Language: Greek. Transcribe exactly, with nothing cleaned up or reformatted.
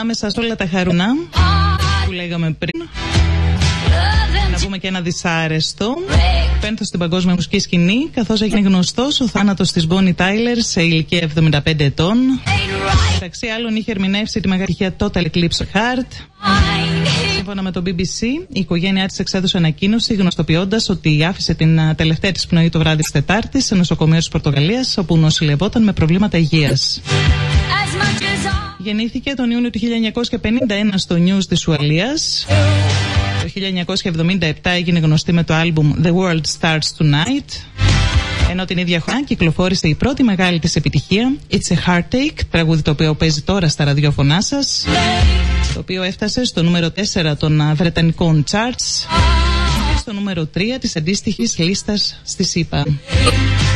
ανάμεσα σε όλα τα χαρούνα που λέγαμε πριν, να πούμε και ένα δυσάρεστο. Πένθος στην παγκόσμια μουσική σκηνή, καθώς έγινε γνωστός ο θάνατος της Bonnie Tyler σε ηλικία εβδομήντα πέντε ετών. Μεταξύ άλλων είχε ερμηνεύσει τη μεγάλη επιτυχία Total Eclipse of Heart. Σύμφωνα με το μπι μπι σι, η οικογένειά της εξέδωσε ανακοίνωση γνωστοποιώντας ότι άφησε την τελευταία της πνοή το βράδυ της Τετάρτης σε νοσοκομείο της Πορτογαλίας, όπου νοσηλευόταν με προβλήματα υγείας. Γεννήθηκε τον Ιούνιο του χίλια εννιακόσια πενήντα ένα στο Νιους της Ουαλίας. Το χίλια εννιακόσια εβδομήντα επτά έγινε γνωστή με το άλμπουμ The World Starts Tonight, ενώ την ίδια χρονιά κυκλοφόρησε η πρώτη μεγάλη της επιτυχία It's a Heartache, τραγούδι το οποίο παίζει τώρα στα ραδιόφωνά σας, το οποίο έφτασε στο νούμερο τέσσερα των βρετανικών charts και στο νούμερο τρία της αντίστοιχης λίστας στη ΣΥΠΑ.